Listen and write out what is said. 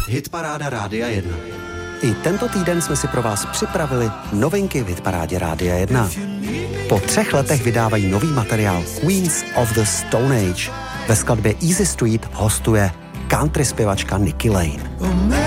Hitparáda Rádia 1. I tento týden jsme si pro vás připravili novinky v Hitparádě Rádia 1. Po 3 letech vydávají nový materiál Queens of the Stone Age. Ve skladbě Easy Street hostuje country zpěvačka Nikki Lane.